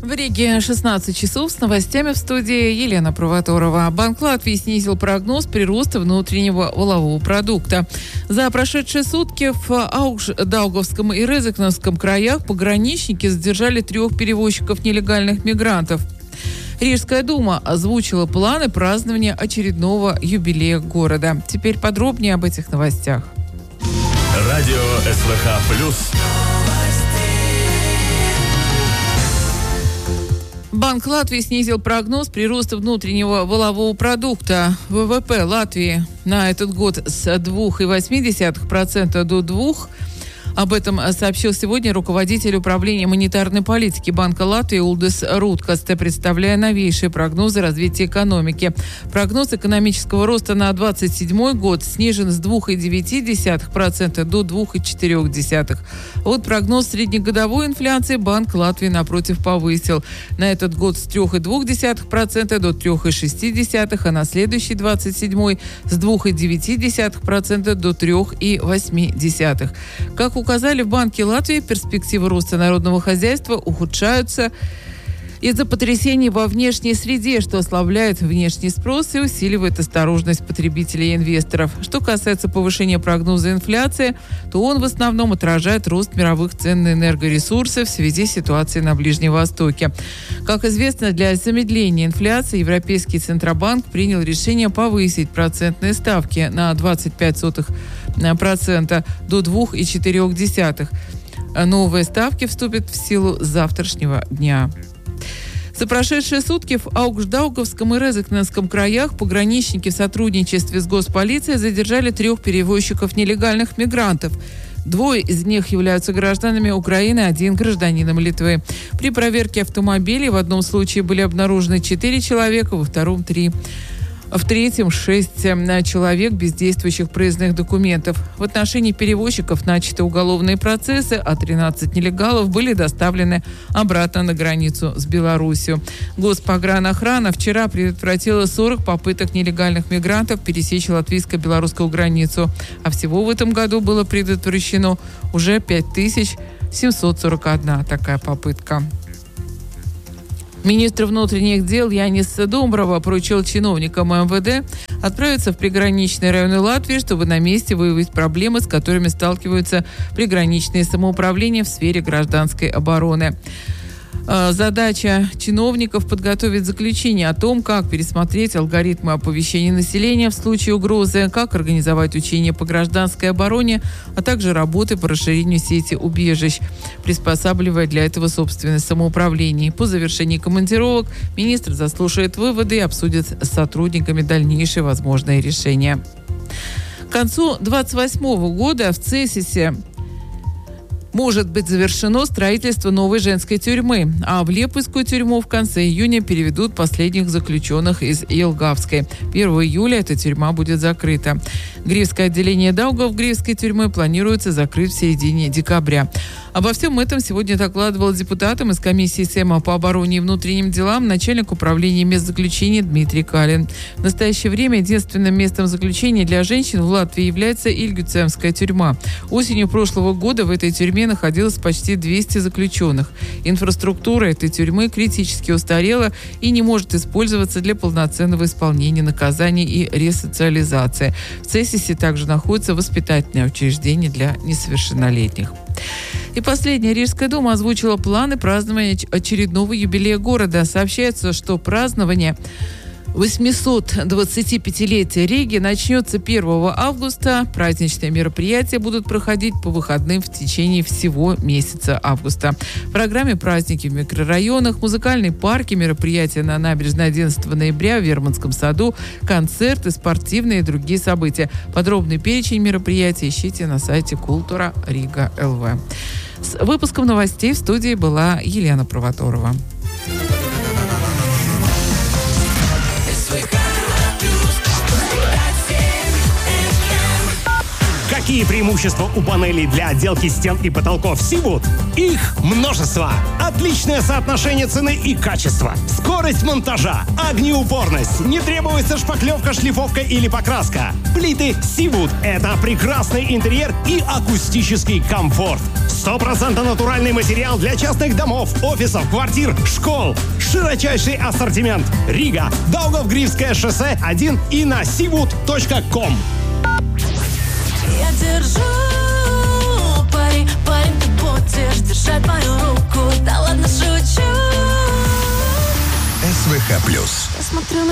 В Риге 16 часов с новостями в студии Елена Провоторова. Банк Латвии снизил прогноз прироста внутреннего валового продукта. За прошедшие сутки в Даугавском и Резекновском краях пограничники задержали 3 перевозчиков нелегальных мигрантов. Рижская дума озвучила планы празднования очередного юбилея города. Теперь подробнее об этих новостях. Радио СВХ+. Банк Латвии снизил прогноз прироста внутреннего валового продукта. ВВП Латвии на этот год с 2,8% до 2%. Об этом сообщил сегодня руководитель управления монетарной политики Банка Латвии Улдис Руткасте, представляя новейшие прогнозы развития экономики. Прогноз экономического роста на 2027 год снижен с 2,9% до 2,4%. Вот прогноз среднегодовой инфляции Банк Латвии, напротив, повысил. На этот год с 3,2% до 3,6%, а на следующий 27 с 2,9% до 3,8%. Как указали в Банке Латвии, перспективы роста народного хозяйства ухудшаются из-за потрясений во внешней среде, что ослабляет внешний спрос и усиливает осторожность потребителей и инвесторов. Что касается повышения прогноза инфляции, то он в основном отражает рост мировых цен на энергоресурсы в связи с ситуацией на Ближнем Востоке. Как известно, для замедления инфляции Европейский Центробанк принял решение повысить процентные ставки на 0,25% до 2,4%. Новые ставки вступят в силу с завтрашнего дня. За прошедшие сутки в Даугавском и Резекненском краях пограничники в сотрудничестве с госполицией задержали 3 перевозчиков нелегальных мигрантов. 2 из них являются гражданами Украины, 1 гражданином Литвы. При проверке автомобилей в одном случае были обнаружены 4 человека, во втором 3. В третьем 6 человек без действующих проездных документов. В отношении перевозчиков начаты уголовные процессы, а 13 нелегалов были доставлены обратно на границу с Беларусью. Госпогранохрана вчера предотвратила 40 попыток нелегальных мигрантов пересечь латвийско-белорусскую границу. А всего в этом году было предотвращено уже 5741 такая попытка. Министр внутренних дел Янис Домброва поручил чиновникам МВД отправиться в приграничные районы Латвии, чтобы на месте выявить проблемы, с которыми сталкиваются приграничные самоуправления в сфере гражданской обороны. Задача чиновников подготовить заключение о том, как пересмотреть алгоритмы оповещения населения в случае угрозы, как организовать учения по гражданской обороне, а также работы по расширению сети убежищ, приспосабливая для этого собственное самоуправление. По завершении командировок министр заслушает выводы и обсудит с сотрудниками дальнейшие возможные решения. К концу 2028 года в Цесисе может быть завершено строительство новой женской тюрьмы, а в Лепойскую тюрьму в конце июня переведут последних заключенных из Елгавской. 1 июля эта тюрьма будет закрыта. Гривское отделение Даугавгривской тюрьмы планируется закрыть в середине декабря. Обо всем этом сегодня докладывал депутатам из комиссии Сейма по обороне и внутренним делам начальник управления мест заключения Дмитрий Калин. В настоящее время единственным местом заключения для женщин в Латвии является Ильгюцемская тюрьма. Осенью прошлого года в этой тюрьме находилось почти 200 заключенных. Инфраструктура этой тюрьмы критически устарела и не может использоваться для полноценного исполнения наказаний и ресоциализации. В Цесисе также находится воспитательное учреждение для несовершеннолетних. И последняя. Рижская дума озвучила планы празднования очередного юбилея города. Сообщается, что празднование 825-летия Риги начнется 1 августа. Праздничные мероприятия будут проходить по выходным в течение всего месяца августа. В программе праздники в микрорайонах, музыкальные парки, мероприятия на набережной 11 ноября в Верманском саду, концерты, спортивные и другие события. Подробный перечень мероприятий ищите на сайте Культура Рига ЛВ. С выпуском новостей в студии была Елена Провоторова. Какие преимущества у панелей для отделки стен и потолков Seawood? Их множество. Отличное соотношение цены и качества. Скорость монтажа, огнеупорность, не требуется шпаклевка, шлифовка или покраска. Плиты Seawood – это прекрасный интерьер и акустический комфорт. 100% натуральный материал для частных домов, офисов, квартир, школ. Широчайший ассортимент. Рига, Даугавгривское шоссе 1 и на seawood.com. Я держу пари, парень, ты будешь держать мою руку. Да ладно, шучу. СВХ+. Я смотрю